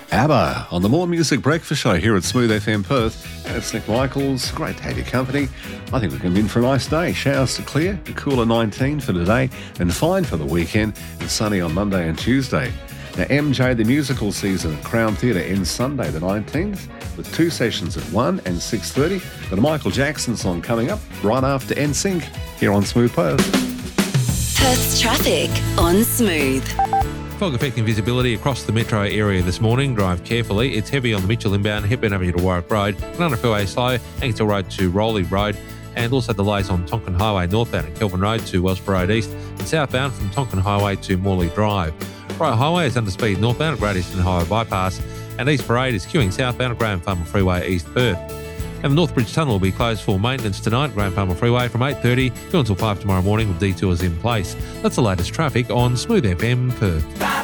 ABBA on the More Music Breakfast Show here at Smooth FM Perth. And it's Nick Michaels. Great to have your company. I think we're going to be in for a nice day. Showers to clear, a cooler 19 for today, and fine for the weekend, and sunny on Monday and Tuesday. Now, MJ the Musical season at Crown Theatre ends Sunday the 19th with 2 sessions at 1 and 6:30. Got a Michael Jackson song coming up right after NSYNC here on Smooth Perth. Perth's traffic on Smooth. Fog affecting visibility across the metro area this morning. Drive carefully. It's heavy on the Mitchell inbound, Hepburn Avenue to Warwick Road, Banana Freeway slow, Ankinsell Road to Rowley Road, and also delays on Tonkin Highway northbound at Kelvin Road to Wellsborough Road East, and southbound from Tonkin Highway to Morley Drive. Bright Highway is under speed northbound at Great Eastern Highway Bypass, and East Parade is queuing southbound at Graham Farmer Freeway East Perth. And the Northbridge Tunnel will be closed for maintenance tonight at Graham Farmer Freeway from 8:30 until 5 tomorrow morning with detours in place. That's the latest traffic on Smooth FM Perth.